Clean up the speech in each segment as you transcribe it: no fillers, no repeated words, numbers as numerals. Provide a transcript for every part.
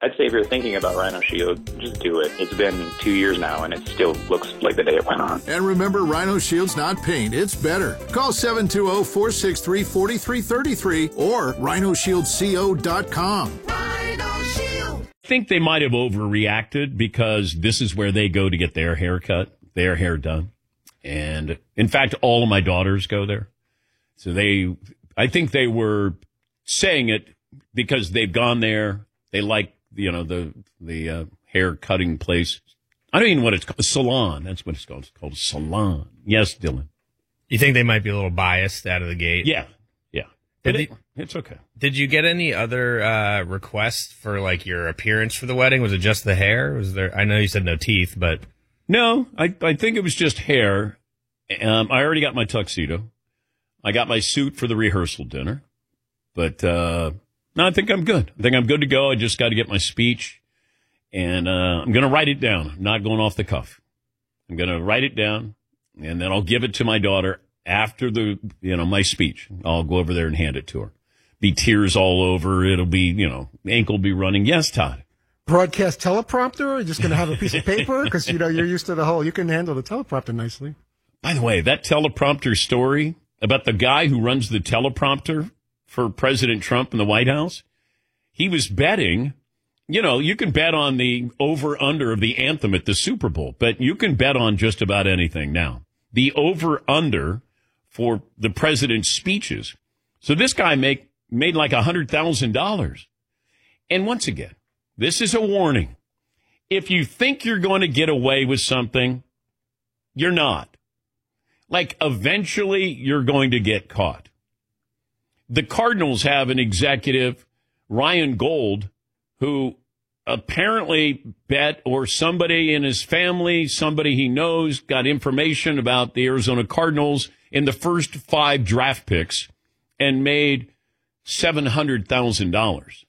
I'd say if you're thinking about Rhino Shield, just do it. It's been 2 years now, and it still looks like the day it went on. And remember, Rhino Shield's not paint, it's better. Call 720-463-4333 or rhinoshieldco.com. Rhino Shield. I think they might have overreacted because this is where they go to get their hair cut, their hair done. And, in fact, all of my daughters go there. So I think they were saying it because they've gone there. They like, the hair cutting place. I don't even know what it's called. A salon. That's what it's called. It's called a salon. Yes, Dylan. You think they might be a little biased out of the gate? Yeah. But it's okay. Did you get any other requests for like your appearance for the wedding? Was it just the hair? Was there? I know you said no teeth, but no. I think it was just hair. I already got my tuxedo. I got my suit for the rehearsal dinner, but no, I think I'm good. I think I'm good to go. I just got to get my speech, and I'm going to write it down. I'm not going off the cuff. I'm going to write it down, and then I'll give it to my daughter after my speech. I'll go over there and hand it to her. Be tears all over. It'll be, ink will be running. Yes, Todd. Broadcast teleprompter? Or are you just going to have a piece of paper? Because, you're used to the whole, you can handle the teleprompter nicely. By the way, that teleprompter story about the guy who runs the teleprompter for President Trump in the White House, he was betting, you can bet on the over-under of the anthem at the Super Bowl, but you can bet on just about anything now. The over-under for the president's speeches. So this guy made like $100,000. And once again, this is a warning. If you think you're going to get away with something, you're not. Like, eventually, you're going to get caught. The Cardinals have an executive, Ryan Gold, who apparently bet, or somebody in his family, somebody he knows, got information about the Arizona Cardinals in the first 5 draft picks and made $700,000.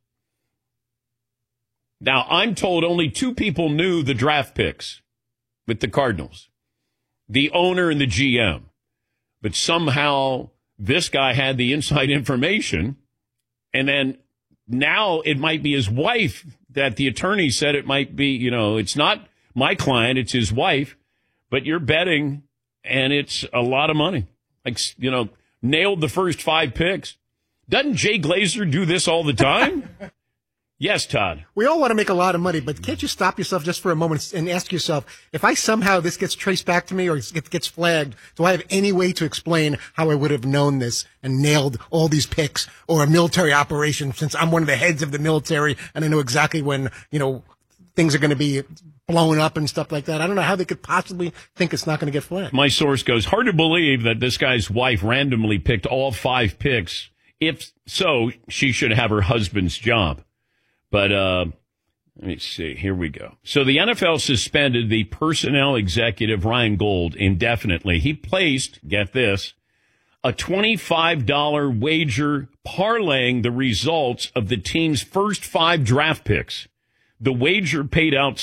Now, I'm told only 2 people knew the draft picks with the Cardinals, the owner and the GM. But somehow this guy had the inside information, and then now it might be his wife that the attorney said it might be, it's not my client, it's his wife, but you're betting, and it's a lot of money. Like, nailed the first 5 picks. Doesn't Jay Glazer do this all the time? Yes, Todd. We all want to make a lot of money, but can't you stop yourself just for a moment and ask yourself, if I somehow this gets traced back to me or it gets flagged, do I have any way to explain how I would have known this and nailed all these picks, or a military operation, since I'm one of the heads of the military and I know exactly when, things are going to be blown up and stuff like that? I don't know how they could possibly think it's not going to get flagged. My source goes, hard to believe that this guy's wife randomly picked all 5 picks. If so, she should have her husband's job. But let me see. Here we go. So the NFL suspended the personnel executive, Ryan Gold, indefinitely. He placed, get this, a $25 wager parlaying the results of the team's first 5 draft picks. The wager paid out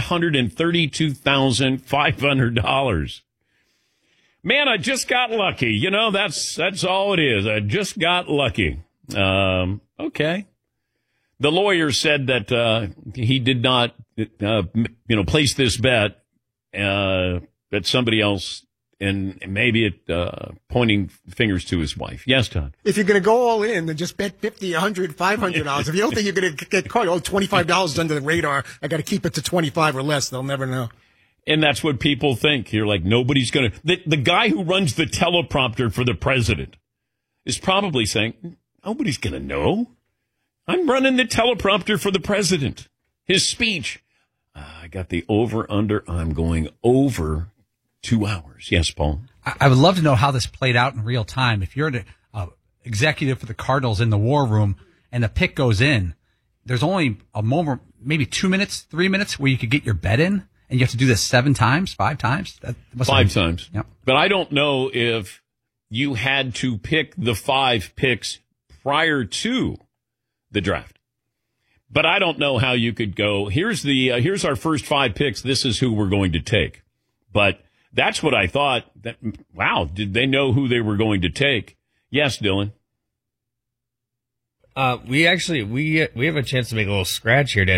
$732,500. Man, I just got lucky. That's all it is. I just got lucky. Okay. The lawyer said that he did not, place this bet that somebody else, and maybe it pointing fingers to his wife. Yes, Todd. If you're going to go all in, then just bet $50, $100, $500. If you don't think you're going to get caught, $25 is under the radar. I got to keep it to 25 or less. They'll never know. And that's what people think. You're like, nobody's going to. The guy who runs the teleprompter for the president is probably saying, nobody's going to know. I'm running the teleprompter for the president. His speech. I got the over-under. I'm going over 2 hours. Yes, Paul? I would love to know how this played out in real time. If you're an executive for the Cardinals in the war room and the pick goes in, there's only a moment, maybe 2 minutes, 3 minutes where you could get your bet in, and you have to do this 7 times, 5 times? 5 times. Yep. But I don't know if you had to pick the 5 picks prior to the draft. But I don't know how you could go, here's our first 5 picks, this is who we're going to take. But that's what I thought. Wow, did they know who they were going to take? Yes, Dylan. We have a chance to make a little scratch here, Dan.